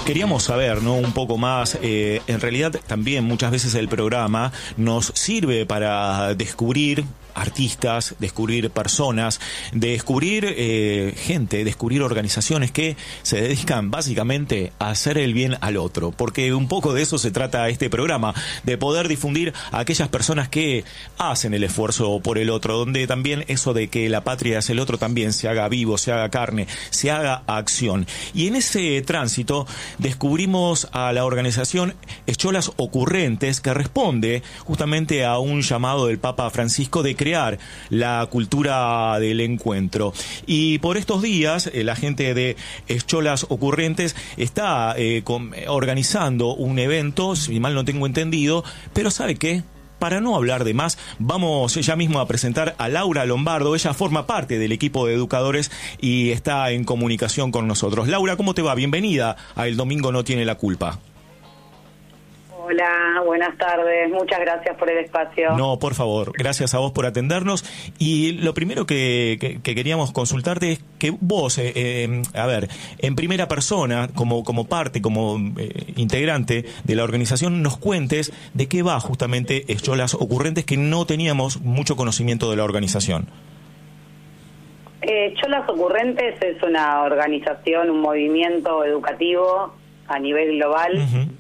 queríamos saber, ¿no?, un poco más. En realidad también muchas veces el programa nos sirve para descubrir artistas, descubrir personas, descubrir gente, descubrir organizaciones que se dedican básicamente a hacer el bien al otro, porque un poco de eso se trata este programa, de poder difundir a aquellas personas que hacen el esfuerzo por el otro, donde también eso de que la patria es el otro también se haga vivo, se haga carne, se haga acción. Y en ese tránsito descubrimos a la organización Escholas Ocurrentes, que responde justamente a un llamado del Papa Francisco de crear la cultura del encuentro. Y por estos días la gente de Escholas Ocurrentes está organizando un evento, si mal no tengo entendido, pero ¿sabe qué? Para no hablar de más, vamos ya mismo a presentar a Laura Lombardo. Ella forma parte del equipo de educadores y está en comunicación con nosotros. Laura, ¿cómo te va? Bienvenida a El Domingo No Tiene la Culpa. Hola, buenas tardes. Muchas gracias por el espacio. No, por favor, gracias a vos por atendernos. Y lo primero que queríamos consultarte es que vos, a ver, en primera persona, como parte, como integrante de la organización, nos cuentes de qué va justamente Escholas Ocurrentes, que no teníamos mucho conocimiento de la organización. Escholas Ocurrentes es una organización, un movimiento educativo a nivel global.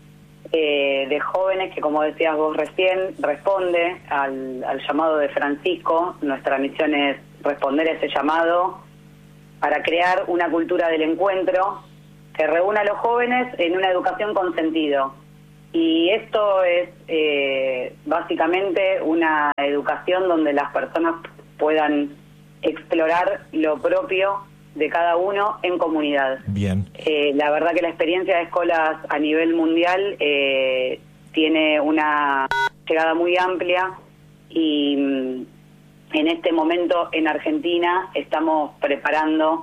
De jóvenes que, como decías vos recién, responde al llamado de Francisco. Nuestra misión es responder a ese llamado para crear una cultura del encuentro que reúna a los jóvenes en una educación con sentido. Y esto es básicamente una educación donde las personas puedan explorar lo propio de cada uno en comunidad. Bien. La verdad que la experiencia de escuelas a nivel mundial tiene una llegada muy amplia y en este momento en Argentina estamos preparando,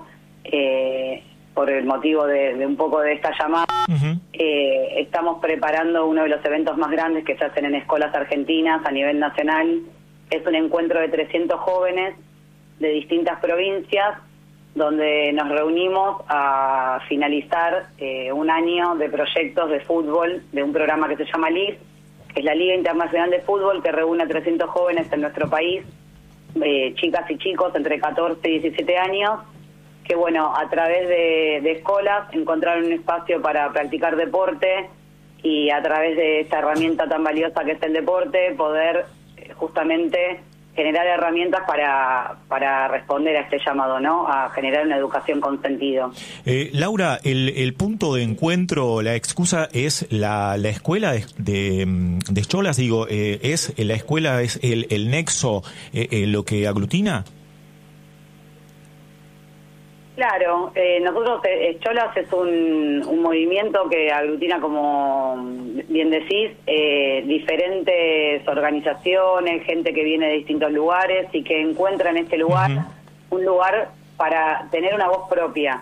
por el motivo de un poco de esta llamada, estamos preparando uno de los eventos más grandes que se hacen en escuelas argentinas a nivel nacional. Es un encuentro de 300 jóvenes de distintas provincias, donde nos reunimos a finalizar un año de proyectos de fútbol de un programa que se llama LIF, que es la Liga Internacional de Fútbol, que reúne a 300 jóvenes en nuestro país, chicas y chicos entre 14 y 17 años, que bueno, a través de escuelas encontraron un espacio para practicar deporte y a través de esta herramienta tan valiosa que es el deporte, poder justamente generar herramientas para responder a este llamado, ¿no? A generar una educación con sentido. Laura, el punto de encuentro, la excusa es la escuela de Escholas, digo, ¿es la escuela, es el nexo lo que aglutina? Claro, nosotros, Escholas es un movimiento que aglutina, como bien decís, diferentes organizaciones, gente que viene de distintos lugares y que encuentra en este lugar un lugar para tener una voz propia.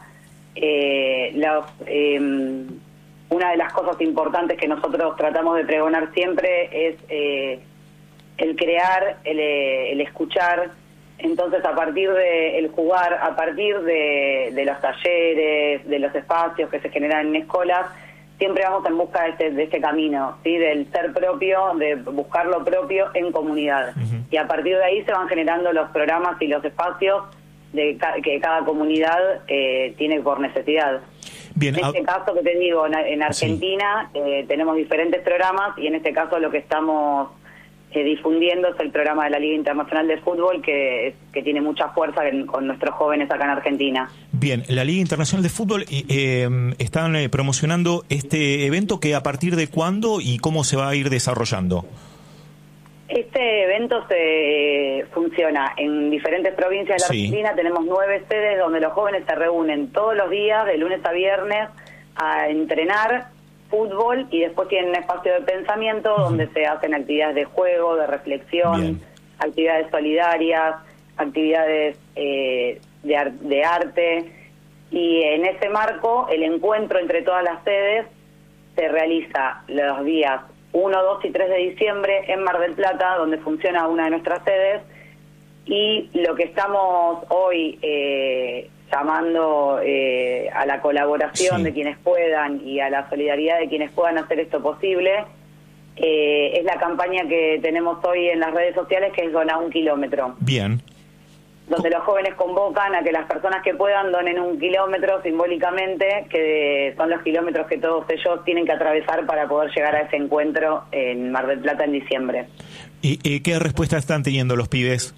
Una de las cosas importantes que nosotros tratamos de pregonar siempre es el crear, el escuchar. Entonces, a partir del jugar, a partir de los talleres, de los espacios que se generan en escuelas, siempre vamos en busca de este camino, ¿sí? Del ser propio, de buscar lo propio en comunidad. Y a partir de ahí se van generando los programas y los espacios que cada comunidad tiene por necesidad. Bien, en este caso que te digo, en Argentina tenemos diferentes programas y en este caso lo que estamos difundiendo es el programa de la Liga Internacional de Fútbol que tiene mucha fuerza con nuestros jóvenes acá en Argentina. Bien, la Liga Internacional de Fútbol están promocionando este evento, que a partir de cuándo y cómo se va a ir desarrollando. Este evento funciona en diferentes provincias de la Argentina. Tenemos 9 sedes donde los jóvenes se reúnen todos los días, de lunes a viernes, a entrenar fútbol, y después tienen un espacio de pensamiento donde se hacen actividades de juego, de reflexión, actividades solidarias, actividades de arte, y en ese marco el encuentro entre todas las sedes se realiza los días 1, 2 y 3 de diciembre en Mar del Plata, donde funciona una de nuestras sedes, y lo que estamos hoy llamando a la colaboración de quienes puedan y a la solidaridad de quienes puedan hacer esto posible. Es la campaña que tenemos hoy en las redes sociales, que es Dona 1 kilómetro. Bien. Donde los jóvenes convocan a que las personas que puedan donen 1 kilómetro simbólicamente, que son los kilómetros que todos ellos tienen que atravesar para poder llegar a ese encuentro en Mar del Plata en diciembre. ¿Y qué respuesta están teniendo los pibes?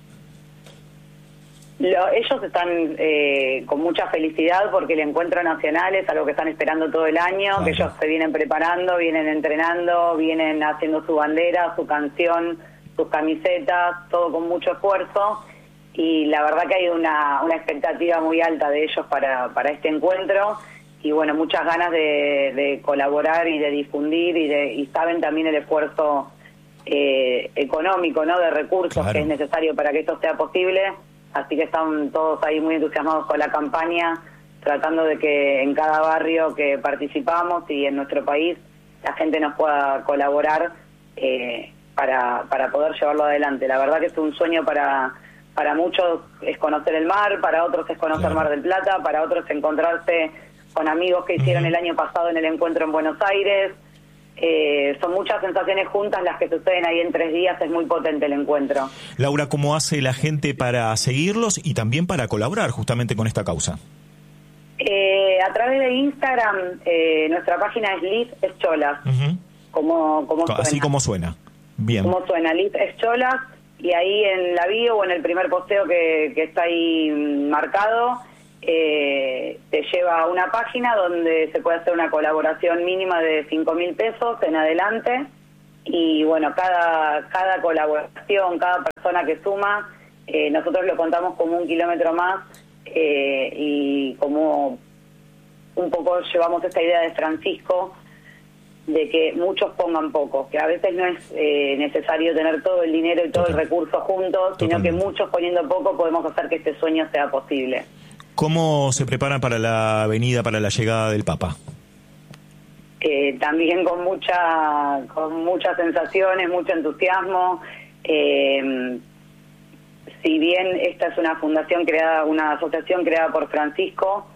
Ellos están con mucha felicidad porque el encuentro nacional es algo que están esperando todo el año, claro. Que ellos se vienen preparando, vienen entrenando, vienen haciendo su bandera, su canción, sus camisetas, todo con mucho esfuerzo. Y la verdad que hay una expectativa muy alta de ellos para este encuentro, y bueno, muchas ganas de colaborar y de difundir, y saben también el esfuerzo económico, ¿no?, de recursos, claro, que es necesario para que esto sea posible, así que están todos ahí muy entusiasmados con la campaña, tratando de que en cada barrio que participamos y en nuestro país la gente nos pueda colaborar para poder llevarlo adelante. La verdad que es un sueño para muchos, es conocer el mar, para otros es conocer, claro, Mar del Plata, para otros encontrarse con amigos que hicieron el año pasado en el encuentro en Buenos Aires. Son muchas sensaciones juntas las que suceden ahí en 3 días, es muy potente el encuentro. Laura, ¿cómo hace la gente para seguirlos y también para colaborar justamente con esta causa? A través de Instagram, nuestra página es Liz Escholas, como suena. Así como suena. Bien. Como suena, Liz Escholas. Y ahí en la bio o en el primer posteo que está ahí marcado, te lleva a una página donde se puede hacer una colaboración mínima de 5.000 pesos en adelante. Y bueno, cada colaboración, cada persona que suma, nosotros lo contamos como 1 kilómetro más, y como un poco llevamos esta idea de Francisco, de que muchos pongan poco, que a veces no es necesario tener todo el dinero y todo el recurso juntos, sino que muchos poniendo poco podemos hacer que este sueño sea posible. ¿Cómo se preparan para la venida, para la llegada del Papa? También con muchas sensaciones, mucho entusiasmo. Si bien esta es una fundación creada, una asociación creada por Francisco,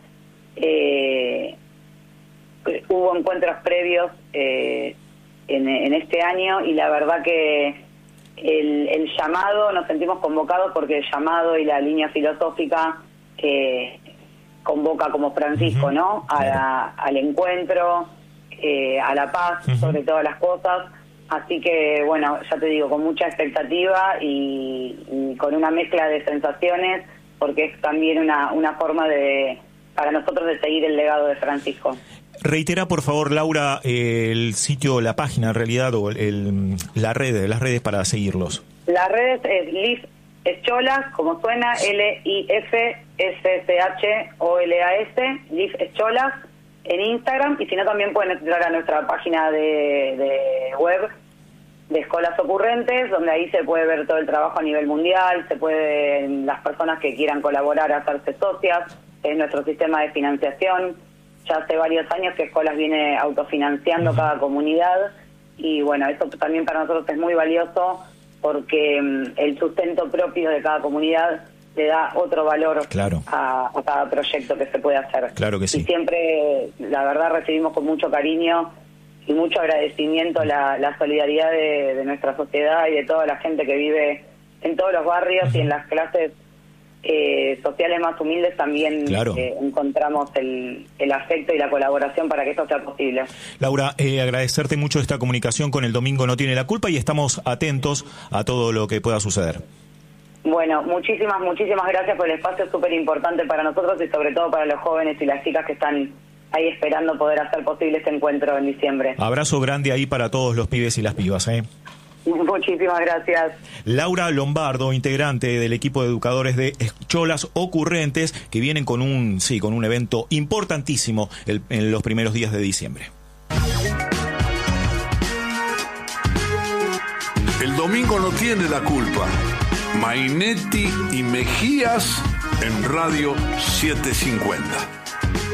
hubo encuentros previos en este año, y la verdad que el llamado, nos sentimos convocados porque el llamado y la línea filosófica convoca como Francisco, ¿no? Al encuentro, a la paz, sobre todas las cosas. Así que, bueno, ya te digo, con mucha expectativa y con una mezcla de sensaciones, porque es también una forma para nosotros de seguir el legado de Francisco. Reitera, por favor, Laura, el sitio, la página en realidad, o las redes para seguirlos. Las redes es Liz Escholas, como suena, LIFSSHOLAS, Liz Escholas, en Instagram, y si no también pueden entrar a nuestra página de web de Escolas Ocurrentes, donde ahí se puede ver todo el trabajo a nivel mundial, las personas que quieran colaborar, hacerse socias, es nuestro sistema de financiación. Ya hace varios años que Escolas viene autofinanciando cada comunidad, y bueno, eso también para nosotros es muy valioso, porque el sustento propio de cada comunidad le da otro valor, claro, a cada proyecto que se puede hacer. Claro que sí. Y siempre, la verdad, recibimos con mucho cariño y mucho agradecimiento la solidaridad de nuestra sociedad y de toda la gente que vive en todos los barrios y en las clases sociales más humildes también, claro, encontramos el afecto y la colaboración para que esto sea posible. Laura, agradecerte mucho esta comunicación con El Domingo No Tiene la Culpa, y estamos atentos a todo lo que pueda suceder. Bueno, muchísimas gracias por el espacio, súper importante para nosotros y sobre todo para los jóvenes y las chicas que están ahí esperando poder hacer posible este encuentro en diciembre. Abrazo grande ahí para todos los pibes y las pibas, Muchísimas gracias. Laura Lombardo, integrante del equipo de educadores de Escholas Ocurrentes, que vienen con un evento importantísimo en los primeros días de diciembre. El Domingo No Tiene la Culpa. Mainetti y Mejías en Radio 750.